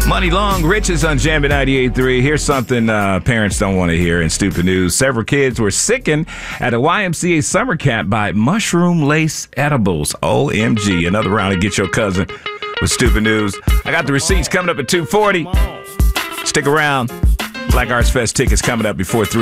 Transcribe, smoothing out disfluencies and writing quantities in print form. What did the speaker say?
Money Long Riches on Jammin' 98.3. Here's something parents don't want to hear in stupid news. Several kids were sickened at a YMCA summer camp by mushroom lace edibles. OMG. Another round to get your cousin with stupid news. I got the receipts coming up at 2:40. Stick around. Black Arts Fest tickets coming up before 3.